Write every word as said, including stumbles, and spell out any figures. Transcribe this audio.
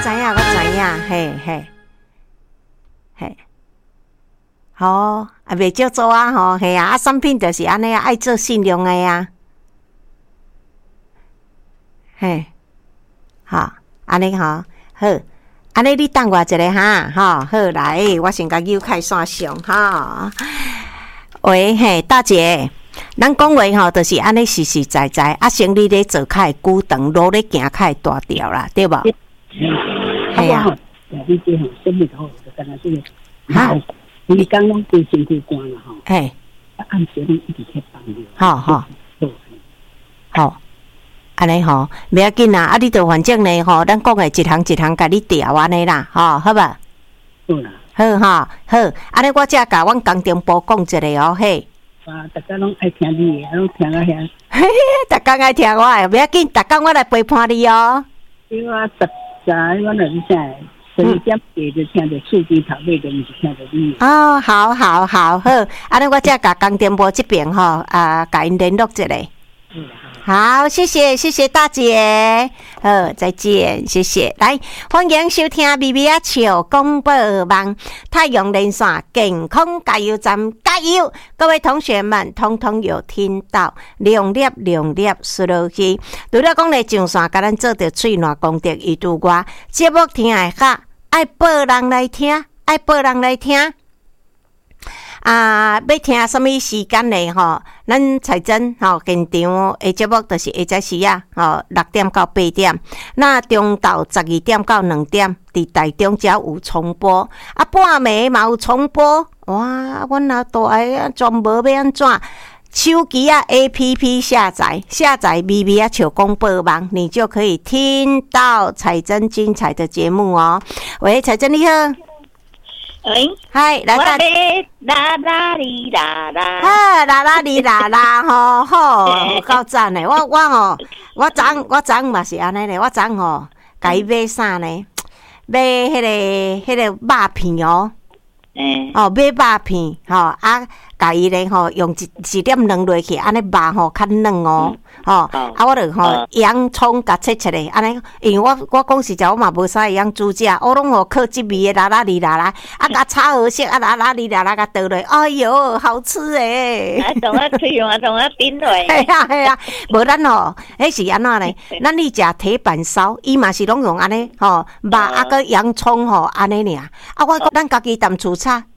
知影，我知影，嘿嘿嘿。好、哦，啊，袂少做啊，吼，嘿啊，啊，产品就是安尼啊，爱做信用的啊，嘿，好，安尼吼，好，安尼你等我一下哈，吼，好来，我先甲扭开线上哈。喂，嘿，大姐，咱讲话吼，就是安尼实实在在，啊，生理咧做较会久长，路咧行较会大条啦，对无？ 系啊，你这吼，生理头就干那这个，哈。你刚刚对身体关了哈，哎，按时你一直去帮你， 好好好，安尼吼，袂要紧啦，啊，你著反正呢吼，咱讲诶一项一项甲你调安尼啦，吼，好吧？ 好啦， 好哈，好，安尼我则甲阮工程部讲一下哦，嘿。 啊，大家拢爱听你，拢听啊遐。 嘿嘿，大家爱听我诶，袂要紧，大家我来陪伴你哦。 因为我十十我两啥。所以点给就听着数据头尾，就毋是听着你。哦， 好好好好，安尼我则甲工电部这边吼啊，甲因联络一下。嗯，好，谢谢谢谢大姐，好，再见，谢谢。来，欢迎收听《咪咪啊笑广播网》太阳连线健康加油站，加油！各位同学们，通通有听到，两粒两粒输落去。除了讲咧上线，甲咱做着喙烂功德，伊拄我节目听会较爱报人来听，爱报人来听。啊，要听什么时间呢？吼，咱彩珍吼现场的节目就是下早时啊，吼六点到八点，那中昼十二点到两点，伫台中才有重播，啊半暝嘛有重播。哇，阮阿大个啊，全无要安怎？手机啊 A P P 下载，下载 咪咪啊笑广播网，你就可以听到彩珍精彩的节目哦。喂，彩珍你好。 喂， 嗨，来大啦啦哩啦啦， 啊啦啦哩啦啦，吼吼，够赞诶！我我吼，我昨我昨嘛是安尼咧，我昨吼，甲伊买啥呢？买迄个迄个肉片哦，嗯，哦买肉片，吼啊，甲伊咧吼用一一点软落去，安尼肉吼较嫩哦，吼啊我著吼洋葱甲切切咧，安尼，因为我我讲实在我嘛无啥会晓煮食，我拢吼靠即味诶啦啦哩啦啦，啊甲炒好色啊啦啦哩啦啦甲倒落，哎哟好吃诶！ 啊，同我吹用啊，同我顶落。 系啊系啊，无咱吼，迄是安怎呢？咱你食铁板烧，伊嘛是拢用安尼吼，肉啊个洋葱吼安尼尔。啊，我咱家己淡厝炒，